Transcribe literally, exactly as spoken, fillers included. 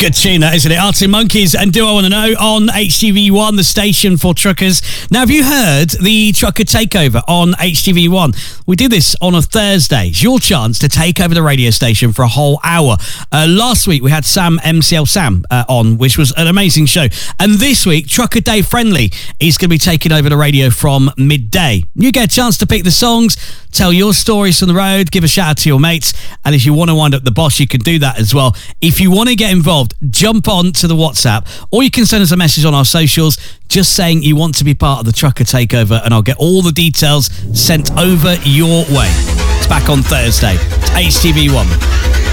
Good tune, that, isn't it? Arctic Monkeys and Do I Want to Know on H T V one, the station for truckers. Now, have you heard the Trucker Takeover on H T V one? We did this on a Thursday. It's your chance to take over the radio station for a whole hour. Uh, last week, we had Sam, M C L Sam, uh, on, which was an amazing show. And this week, Trucker Day Friendly is going to be taking over the radio from midday. You get a chance to pick the songs, tell your stories from the road, give a shout out to your mates. And if you want to wind up the boss, you can do that as well. If you want to get involved, jump on to the WhatsApp, or you can send us a message on our socials just saying you want to be part of the Trucker Takeover, and I'll get all the details sent over your way. It's back on Thursday. It's H T V one.